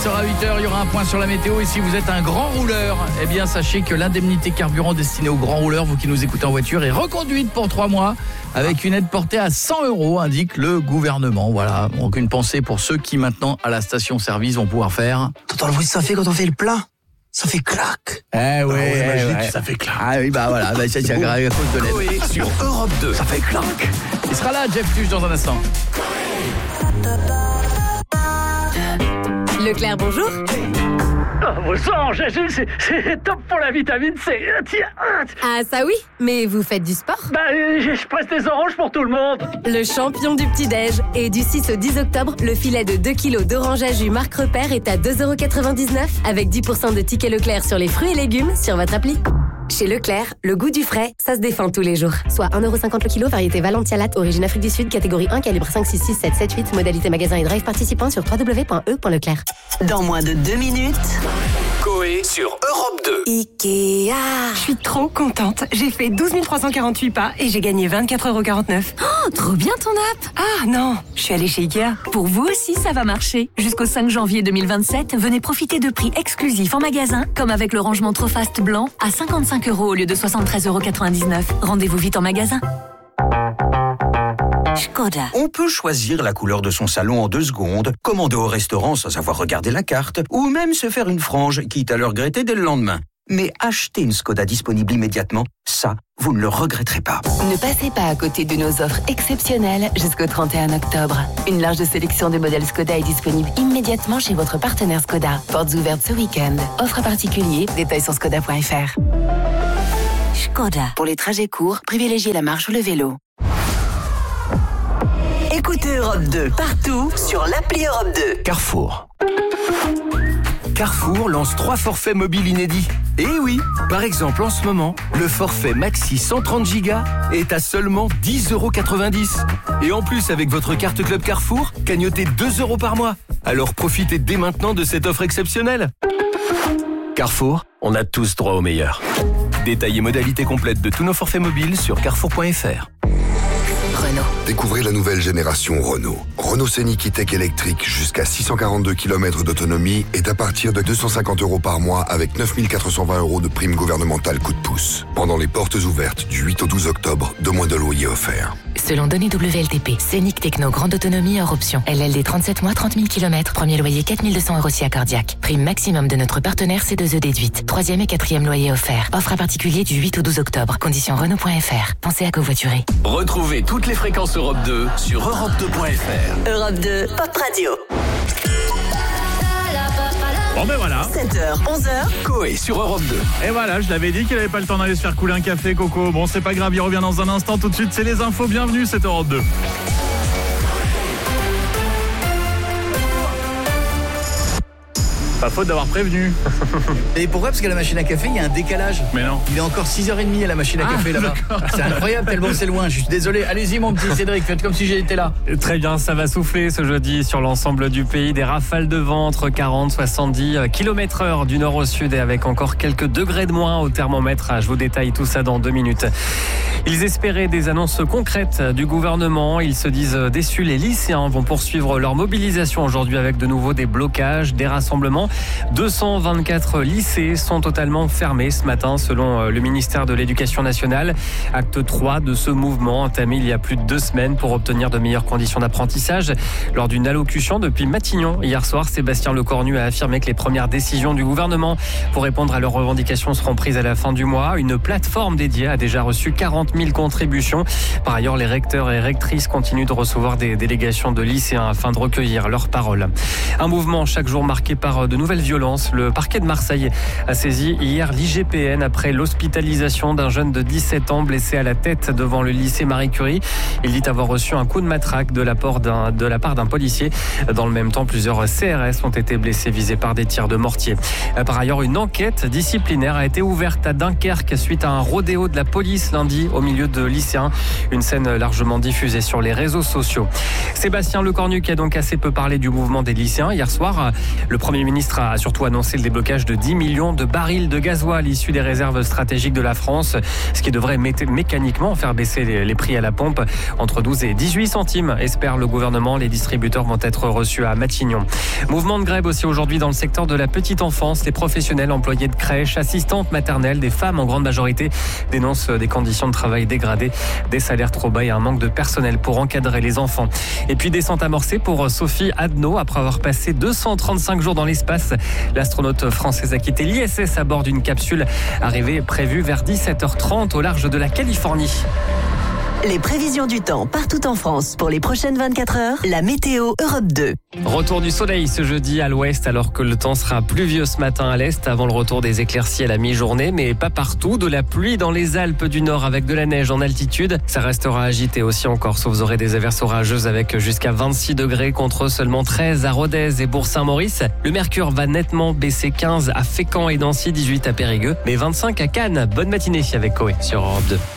sera 8h, il y aura un point sur la météo. Et si vous êtes un grand rouleur, eh bien sachez que l'indemnité carburant destinée aux grands rouleurs, vous qui nous écoutez en voiture, est reconduite pour 3 mois avec une aide portée à 100 €, indique le gouvernement. Voilà, donc une pensée pour ceux qui maintenant à la station-service vont pouvoir faire... T'entends le bruit que ça fait quand on fait le plein? Ça fait clac. Eh ouais, magique, ça fait clac. Ah oui, bah voilà, bah, c'est à cause de l'aide. Coé sur Europe 2. Ça fait clac. Il sera là, Jeff Tuche, dans un instant. Leclerc, bonjour. Vos sang, Jésus, c'est top pour la vitamine C. Tiens. Ah ça oui, mais vous faites du sport? Je presse des oranges pour tout le monde. Le champion du petit-déj. Et du 6 au 10 octobre, le filet de 2 kilos d'orange à jus Marc Repère est à 2,99 € avec 10% de tickets Leclerc sur les fruits et légumes sur votre appli. Chez Leclerc, le goût du frais, ça se défend tous les jours. Soit 1,50 € le kilo, variété Valentia Latte, origine Afrique du Sud, catégorie 1, calibre 5, 6, 6, 7, 7, 8, modalité magasin et drive participant sur www.e.leclerc. Dans moins de 2 minutes, Coé sur Europe 2. Ikea. Je suis trop contente. J'ai fait 12 348 pas et j'ai gagné 24,49 €. Oh, trop bien ton app. Ah non, je suis allée chez Ikea. Pour vous aussi, ça va marcher. Jusqu'au 5 janvier 2027, venez profiter de prix exclusifs en magasin, comme avec le rangement Trofast blanc à 55 € au lieu de 73,99 €. Rendez-vous vite en magasin. Škoda. On peut choisir la couleur de son salon en 2 secondes, commander au restaurant sans avoir regardé la carte, ou même se faire une frange, quitte à le regretter dès le lendemain. Mais acheter une Škoda disponible immédiatement, ça, vous ne le regretterez pas. Ne passez pas à côté de nos offres exceptionnelles jusqu'au 31 octobre. Une large sélection de modèles Škoda est disponible immédiatement chez votre partenaire Škoda. Portes ouvertes ce week-end. Offre à particulier, détails sur škoda.fr. Škoda. Pour les trajets courts, privilégiez la marche ou le vélo. Écoutez Europe 2 partout sur l'appli Europe 2. Carrefour. Carrefour lance 3 forfaits mobiles inédits. Et oui, par exemple en ce moment, le forfait Maxi 130 Go est à seulement 10,90 €. Et en plus, avec votre carte Club Carrefour, cagnotez 2 € par mois. Alors profitez dès maintenant de cette offre exceptionnelle. Carrefour, on a tous droit au meilleur. Détails et modalités complètes de tous nos forfaits mobiles sur carrefour.fr. Renault. Découvrez la nouvelle génération Renault. Renault Scénic E-Tech électrique jusqu'à 642 km d'autonomie est à partir de 250 € par mois avec 9 420 € de prime gouvernementale coup de pouce. Pendant les portes ouvertes du 8 au 12 octobre, 2 mois de loyer offerts. Selon données WLTP, Scénic Techno grande autonomie hors option. LLD 37 mois, 30 000 km. Premier loyer 4 200 € si accordiaque. Prime maximum de notre partenaire C2E déduite. 3e et 4e loyer offert. Offre à particulier du 8 au 12 octobre. Conditions Renault.fr. Pensez à covoiturer. Retrouvez toutes les fréquences Europe 2 sur europe2.fr. Europe 2, Pop Radio. Bon ben voilà. 7h, 11h. Coé sur Europe 2. Et voilà, je l'avais dit qu'il avait pas le temps d'aller se faire couler un café, Coco. Bon, c'est pas grave, il revient dans un instant. Tout de suite, c'est les infos. Bienvenue, c'est Europe 2. Pas faute d'avoir prévenu. Et pourquoi? Parce qu'à la machine à café, il y a un décalage. Mais non. Il est encore 6h30 à la machine à café là-bas. C'est incroyable tellement c'est loin. Je suis désolé. Allez-y mon petit Cédric, faites comme si j'étais là. Très bien, ça va souffler ce jeudi sur l'ensemble du pays. Des rafales de vent entre 40-70 km/h du nord au sud et avec encore quelques degrés de moins au thermomètre. Je vous détaille tout ça dans 2 minutes. Ils espéraient des annonces concrètes du gouvernement. Ils se disent déçus. Les lycéens vont poursuivre leur mobilisation aujourd'hui avec de nouveau des blocages, des rassemblements. 224 lycées sont totalement fermés ce matin selon le ministère de l'Éducation nationale. Acte 3 de ce mouvement entamé il y a plus de 2 semaines pour obtenir de meilleures conditions d'apprentissage. Lors d'une allocution depuis Matignon hier soir, Sébastien Lecornu a affirmé que les premières décisions du gouvernement pour répondre à leurs revendications seront prises à la fin du mois. Une plateforme dédiée a déjà reçu 40 000 contributions. Par ailleurs, les recteurs et rectrices continuent de recevoir des délégations de lycéens afin de recueillir leurs paroles. Un mouvement chaque jour marqué par de nouvelles violences. Le parquet de Marseille a saisi hier l'IGPN après l'hospitalisation d'un jeune de 17 ans blessé à la tête devant le lycée Marie Curie. Il dit avoir reçu un coup de matraque de la part d'un policier. Dans le même temps, plusieurs CRS ont été blessés, visés par des tirs de mortier. Par ailleurs, une enquête disciplinaire a été ouverte à Dunkerque suite à un rodéo de la police lundi au milieu de lycéens. Une scène largement diffusée sur les réseaux sociaux. Sébastien Lecornu qui a donc assez peu parlé du mouvement des lycéens. Hier soir, le Premier ministre ministre a surtout annoncé le déblocage de 10 millions de barils de gasoil issus des réserves stratégiques de la France, ce qui devrait mécaniquement faire baisser les prix à la pompe entre 12 et 18 centimes, espère le gouvernement. Les distributeurs vont être reçus à Matignon. Mouvement de grève aussi aujourd'hui dans le secteur de la petite enfance. Les professionnels employés de crèches, assistantes maternelles, des femmes en grande majorité, dénoncent des conditions de travail dégradées, des salaires trop bas et un manque de personnel pour encadrer les enfants. Et puis descente amorcée pour Sophie Adno après avoir passé 235 jours dans l'espace. L'astronaute française a quitté l'ISS à bord d'une capsule arrivée prévue vers 17h30 au large de la Californie. Les prévisions du temps partout en France pour les prochaines 24 heures, la météo Europe 2. Retour du soleil ce jeudi à l'ouest alors que le temps sera pluvieux ce matin à l'est avant le retour des éclaircies à la mi-journée, mais pas partout. De la pluie dans les Alpes du Nord avec de la neige en altitude. Ça restera agité aussi en Corse. Vous aurez des averses orageuses avec jusqu'à 26 degrés contre seulement 13 à Rodez et Bourg-Saint-Maurice. Le mercure va nettement baisser, 15 à Fécamp et Nancy, 18 à Périgueux, mais 25 à Cannes. Bonne matinée avec Coé sur Europe 2.